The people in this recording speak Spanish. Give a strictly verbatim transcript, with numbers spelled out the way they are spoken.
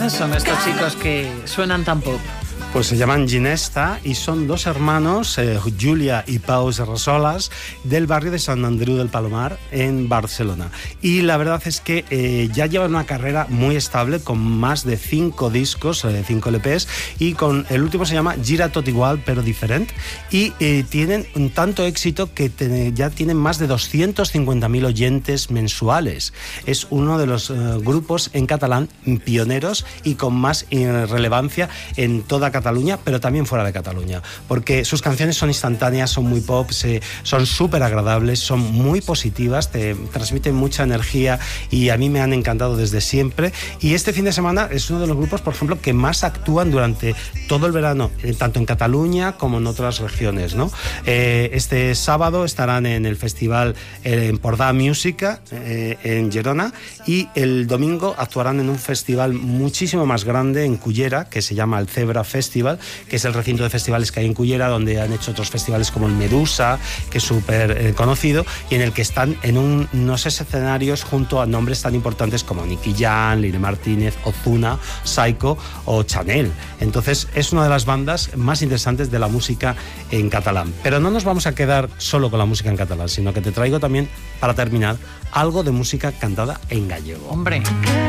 ¿Quiénes son estos chicos que suenan tan pop? Pues se llaman Ginesta y son dos hermanos, eh, Julia y Pau Serrasolas, del barrio de Sant Andreu del Palomar, en Barcelona. Y la verdad es que eh, ya llevan una carrera muy estable, con más de cinco discos, eh, cinco L Ps, y con el último se llama Gira Tot Igual, pero diferente. Y eh, tienen un tanto éxito que te, ya tienen más de doscientos cincuenta mil oyentes mensuales. Es uno de los eh, grupos en catalán pioneros y con más eh, relevancia en toda Cataluña, pero también fuera de Cataluña, porque sus canciones son instantáneas, son muy pop, se, son súper agradables, son muy positivas, te transmiten mucha energía y a mí me han encantado desde siempre. Y este fin de semana es uno de los grupos, por ejemplo, que más actúan durante todo el verano, tanto en Cataluña como en otras regiones, ¿no? Eh, este sábado estarán en el festival eh, Empordà Música eh, en Girona, y el domingo actuarán en un festival muchísimo más grande en Cullera, que se llama el Zebra Festival, que es el recinto de festivales que hay en Cullera, donde han hecho otros festivales como el Medusa, que es súper eh, conocido, y en el que están en un, no sé, escenarios junto a nombres tan importantes como Nicky Jam, Lire Martínez, Ozuna, Saiko o Chanel. Entonces es una de las bandas más interesantes de la música en catalán. Pero no nos vamos a quedar solo con la música en catalán, sino que te traigo también, para terminar, algo de música cantada en gallego. Hombre.